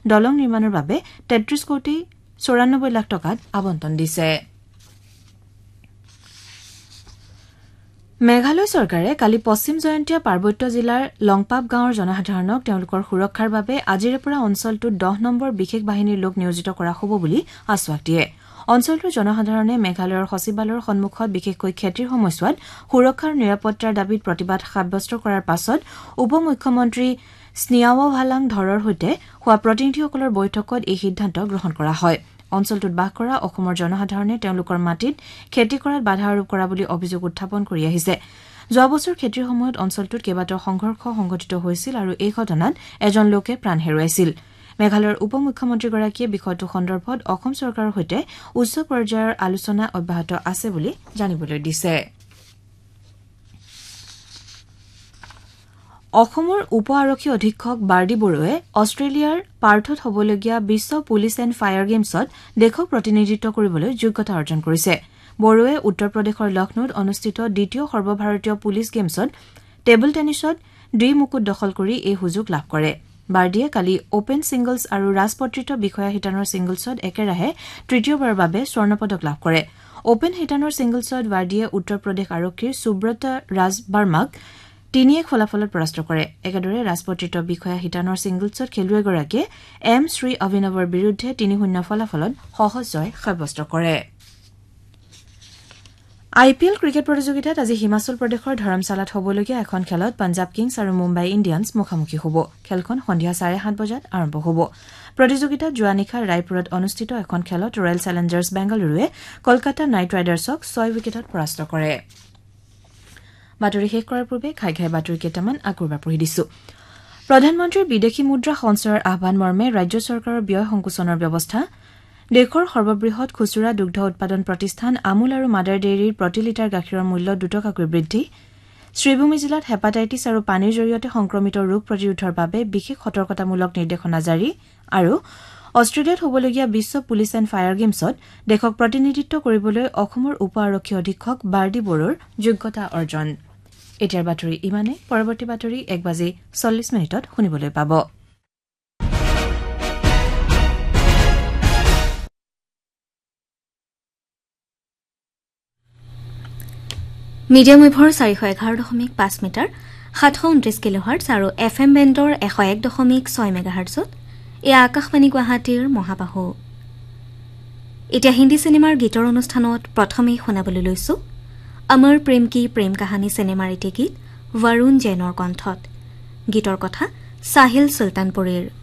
দলং নিৰ্মাণৰ বাবে 33 কোটি 94 লাখ টকাত আবণ্টন দিছে। মেঘালয় চৰকাৰে কালি পশ্চিম জয়ন্তীয়া পাৰ্বত্য জিলাৰ লংপাপ গাঁৱৰ জনসাধাৰণক তেওঁলোকৰ সুৰক্ষাৰ বাবে আজিৰে পৰা অঞ্চলটোত 10 নম্বৰ বিশেষ বাহিনীৰ লোক নিয়োজিত কৰা হ'ব বুলি আশ্বাস দিয়ে। অঞ্চলটোৰ জনসাধাৰণে মেঘালয়ৰ সচিবালয়ৰ সন্মুখত বিশেষকৈ খেতিৰ সময়ছোৱাত সুৰক্ষা আৰু নিৰাপত্তাৰ দাবীত প্ৰতিবাদ সাব্যস্ত কৰাৰ পাছত উপ মুখ্যমন্ত্ৰী স্নিয়াও ভালাং ধৰৰ সৈতে হোৱা প্ৰতিনিধিসকলৰ বৈঠকত এই সিদ্ধান্ত গ্ৰহণ কৰা হয়। অঞ্চলটোত বাস কৰা অসমৰ জনসাধাৰণে তেওঁলোকৰ মাটিত খেতি কৰাত বাধা আৰোপ কৰা বুলি অভিযোগ উত্থাপন কৰি আহিছে। যোৱা বছৰ খেতিৰ সময়ত অঞ্চলটোত কেইবাটাও সংঘৰ্ষ সংঘটিত হৈছিল আৰু এই ঘটনাত এজন লোকে প্ৰাণ হেৰুৱাইছিল। মেঘালয়ৰ উপ মুখ্যমন্ত্ৰীগৰাকীয়ে বিষয়টো সন্দৰ্ভত অসম চৰকাৰৰ সৈতে উচ্চ পৰ্যায়ৰ আলোচনা অব্যাহত আছে বুলি জানিবলৈ দিছে। অসমৰ উপ আৰক্ষী অধীক্ষক বাৰ্ডি বড়োৱে অষ্ট্ৰেলিয়াৰ পাৰ্থত হ'বলগীয়া বিশ্ব পুলিচ এণ্ড ফায়াৰ গেমছত দেশক প্ৰতিনিধিত্ব কৰিবলৈ যোগ্যতা অৰ্জন কৰিছে। বড়োৱে উত্তৰ প্ৰদেশৰ লক্ষ্ণৌত অনুষ্ঠিত দ্বিতীয় সৰ্বভাৰতীয় পুলিচ গেমছত টেবুল টেনিছত মুকুট দখল কৰি এই সুযোগ লাভ কৰে। বাৰ্ডিয়ে কালি অপেন ছিংগলছ আৰু ৰাজপত্ৰিত বিষয়া শিতানৰ ছিংগলছত একেৰাহে তৃতীয়বাৰৰ বাবে স্বৰ্ণ পদক লাভ কৰে। অপেন শিতানৰ ছিংগলছত বাৰ্ডিয়ে উত্তৰ প্ৰদেশ আৰক্ষীৰ সুব্ৰত ৰাজ বাৰ্মাক 3-1 ফলাফলত পৰাস্ত কৰে। একেদৰে ৰাজপত্ৰিত বিষয়া শিতানৰ ছিংগলছত খেলুৱৈগৰাকীয়ে এম শ্ৰী অভিনৱৰ বিৰুদ্ধে 3-0 ফলাফলত সহজ জয় সাব্যস্ত কৰে। IPL ক্ৰিকেট প্ৰতিযোগিতাত আজি হিমাচল প্ৰদেশৰ ধৰমশালাত হ'বলগীয়া এখন খেলত পাঞ্জাব কিংছ আৰু মুম্বাই ইণ্ডিয়ানছ মুখামুখি হ'ব। খেলখন সন্ধিয়া 7:30 বজাত আৰম্ভ হ'ব। প্ৰতিযোগিতাত যোৱা নিশা ৰায়পুৰত অনুষ্ঠিত এখন খেলত ৰয়েল চেলেঞ্জাৰ্ছ বেংগালুৰুৱে কলকাতা নাইট ৰাইডাৰ্ছক 6 উইকেটত পৰাস্ত কৰে। বাতৰি শেষ কৰাৰ পূৰ্বে ঘাই বাতৰি কেইটামান আকৌ এবাৰ পঢ়ি দিছো। প্ৰধানমন্ত্ৰীৰ বিদেশী মুদ্ৰা সঞ্চয়ৰ আহ্বান মৰ্মে ৰাজ্য চৰকাৰৰ ব্যয় সংকোচনৰ ব্যৱস্থা, দেশৰ সৰ্ববৃহৎ খুচুৰা দুগ্ধ উৎপাদন প্ৰতিষ্ঠান আমুল আৰু মাদাৰ ডেইৰীৰ প্ৰতি লিটাৰ গাখীৰৰ মূল্য 2 টকাকৈ বৃদ্ধি, শ্ৰীভূমি জিলাত হেপাটাইটিছ আৰু পানীৰ জৰিয়তে সংক্ৰমিত ৰোগ প্ৰতিৰোধৰ বাবে বিশেষ সতৰ্কতামূলক নিৰ্দেশনা জাৰি আৰু অষ্ট্ৰেলিয়াত হ'বলগীয়া বিশ্ব পুলিচ এণ্ড ফায়াৰ গেমছত দেশক প্ৰতিনিধিত্ব কৰিবলৈ অসমৰ উপ আৰক্ষী অধীক্ষক বাৰ্ডি বড়োৰ যোগ্যতা অৰ্জন। এতিয়াৰ বাতৰি ইমানে। পৰৱৰ্তী বাতৰি 1:40 শুনিবলৈ পাব। মিডিয়াম ৱেভৰ 411.5 মিটাৰ 729 কিলোহাৰ্টছ আৰু FM বেণ্ডৰ 101.6 মেগাহাৰ্টছত এয়া আকাশবাণী গুৱাহাটীৰ মহাবাহু। এতিয়া হিন্দী চিনেমাৰ গীতৰ অনুষ্ঠানত প্ৰথমেই শুনাবলৈ লৈছো অমৰ প্ৰেম কি প্ৰেম কাহানী চিনেমাৰ এটি গীত বৰুণ জৈনৰ কণ্ঠত। গীতৰ কথা সাহিল চুলতানপুৰীৰ।